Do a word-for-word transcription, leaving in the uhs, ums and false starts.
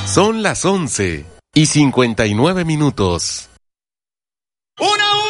Son las once y cincuenta y nueve minutos. ¡Una, una!